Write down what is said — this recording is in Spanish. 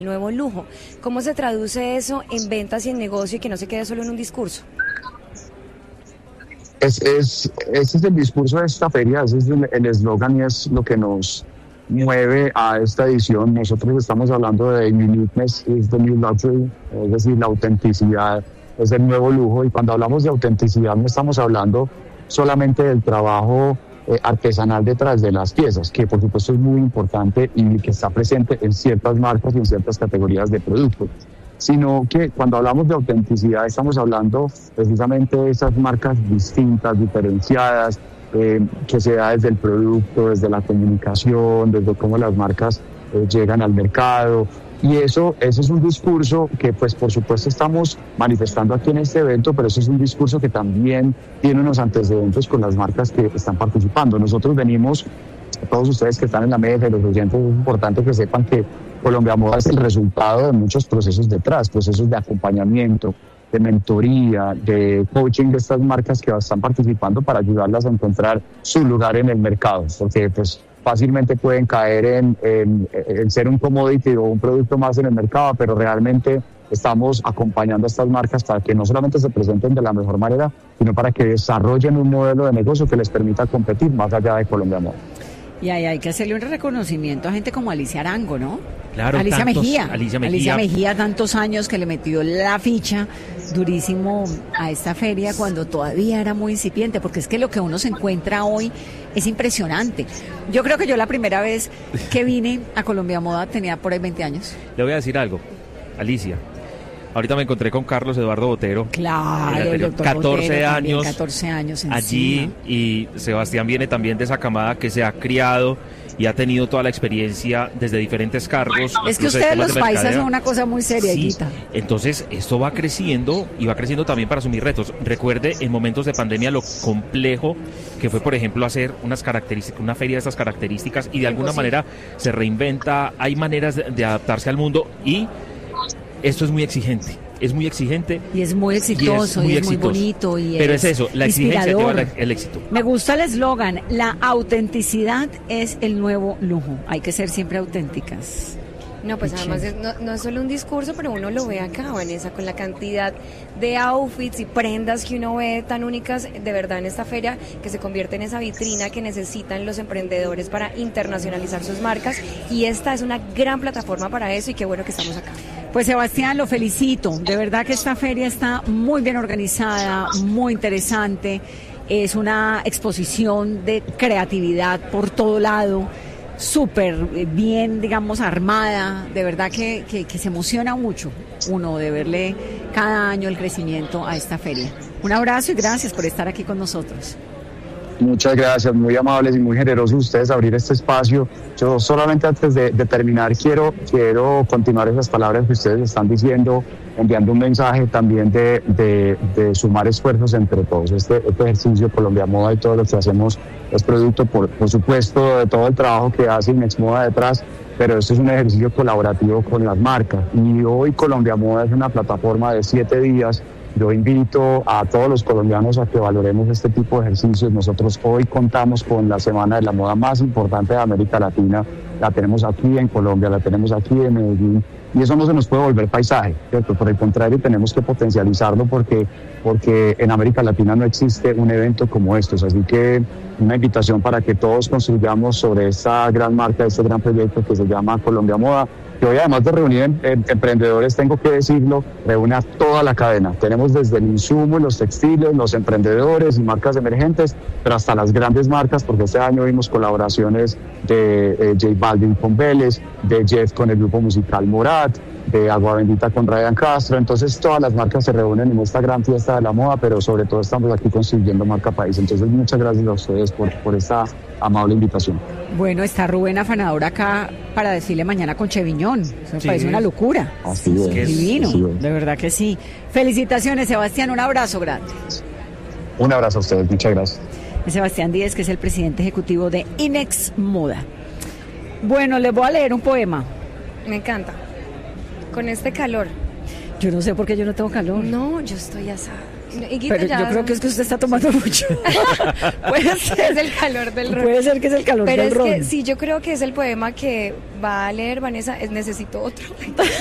Nuevo lujo. ¿Cómo se traduce eso en ventas y en negocio y que no se quede solo en un discurso? Ese es el discurso de esta feria, ese es el eslogan y es lo que nos mueve a esta edición. Nosotros estamos hablando de uniqueness is the new luxury, es decir, la autenticidad es el nuevo lujo, y cuando hablamos de autenticidad no estamos hablando solamente del trabajo artesanal detrás de las piezas, que por supuesto es muy importante y que está presente en ciertas marcas y en ciertas categorías de productos, sino que cuando hablamos de autenticidad estamos hablando precisamente de esas marcas distintas, diferenciadas, que se da desde el producto, desde la comunicación, desde cómo las marcas llegan al mercado. Y ese es un discurso que, pues, por supuesto estamos manifestando aquí en este evento, pero eso es un discurso que también tiene unos antecedentes con las marcas que están participando. Nosotros venimos, todos ustedes que están en la mesa, los oyentes, es importante que sepan que Colombia Moda es el resultado de muchos procesos detrás, procesos de acompañamiento, de mentoría, de coaching de estas marcas que están participando para ayudarlas a encontrar su lugar en el mercado, porque pues fácilmente pueden caer en ser un commodity o un producto más en el mercado, pero realmente estamos acompañando a estas marcas para que no solamente se presenten de la mejor manera, sino para que desarrollen un modelo de negocio que les permita competir más allá de Colombia Moda. Y ahí hay que hacerle un reconocimiento a gente como Alicia Arango, ¿no? Claro, Alicia Alicia Mejía, tantos años que le metió la ficha durísimo a esta feria cuando todavía era muy incipiente, porque es que lo que uno se encuentra hoy es impresionante. Yo creo que yo la primera vez que vine a Colombia Moda tenía por ahí 20 años. Le voy a decir algo, Alicia. Ahorita me encontré con Carlos Eduardo Botero. Claro, el doctor 14 Botero años. También, 14 años allí, y Sebastián viene también de esa camada que se ha criado y ha tenido toda la experiencia desde diferentes cargos. Es que ustedes los paisas son una cosa muy seria, sí. Entonces esto va creciendo y va creciendo también para asumir retos. Recuerde en momentos de pandemia lo complejo que fue, por ejemplo, hacer una feria de estas características, y de alguna manera se reinventa, hay maneras de adaptarse al mundo, y esto es muy exigente. Es muy exigente. Y es muy exitoso, y es muy bonito. Pero es eso, la exigencia lleva el éxito. Me gusta el eslogan, la autenticidad es el nuevo lujo. Hay que ser siempre auténticas. No, pues además no es solo un discurso, pero uno lo ve acá, Vanessa, con la cantidad de outfits y prendas que uno ve tan únicas de verdad en esta feria, que se convierte en esa vitrina que necesitan los emprendedores para internacionalizar sus marcas, y esta es una gran plataforma para eso, y qué bueno que estamos acá. Pues Sebastián, lo felicito, de verdad que esta feria está muy bien organizada, muy interesante, es una exposición de creatividad por todo lado, súper bien, digamos, armada, de verdad que se emociona mucho uno de verle cada año el crecimiento a esta feria. Un abrazo y gracias por estar aquí con nosotros. Muchas gracias, muy amables y muy generosos ustedes abrir este espacio. Yo solamente antes de terminar quiero continuar esas palabras que ustedes están diciendo, enviando un mensaje también de sumar esfuerzos entre todos. Este ejercicio Colombia Moda y todo lo que hacemos es producto, por supuesto, de todo el trabajo que hace Inex Moda detrás, pero esto es un ejercicio colaborativo con las marcas. Y hoy Colombia Moda es una plataforma de 7 días. Yo invito a todos los colombianos a que valoremos este tipo de ejercicios. Nosotros hoy contamos con la Semana de la Moda más importante de América Latina. La tenemos aquí en Colombia, la tenemos aquí en Medellín, y eso no se nos puede volver paisaje, ¿cierto? Por el contrario, tenemos que potencializarlo porque en América Latina no existe un evento como estos. Así que una invitación para que todos construyamos sobre esta gran marca, este gran proyecto que se llama Colombia Moda, que hoy, además de reunir emprendedores, tengo que decirlo, reúne a toda la cadena. Tenemos desde el insumo, los textiles, los emprendedores y marcas emergentes, pero hasta las grandes marcas, porque este año vimos colaboraciones de J Balvin con Vélez, de Jeff con el grupo musical Morat, de Agua Bendita con Ryan Castro. Entonces todas las marcas se reúnen en esta gran fiesta de la moda, pero sobre todo estamos aquí construyendo marca país. Entonces muchas gracias a ustedes por esta amable invitación. Bueno, está Rubén Afanador acá para decirle mañana con Cheviñón. Eso me parece una locura. Así es. Divino, así es. De verdad que sí. Felicitaciones, Sebastián, un abrazo grande. Un abrazo a ustedes, muchas gracias. Es Sebastián Díez, que es el presidente ejecutivo de Inex Moda. Bueno, les voy a leer un poema. Me encanta. Con este calor. Yo no sé por qué yo no tengo calor. No, yo estoy asada. Higuita, Pero yo creo que es que usted está tomando mucho. Puede ser, es el calor del ron. Puede ser que es el calor Pero del es ron. que sí, yo creo que es el poema que va a leer Vanessa, necesito otro.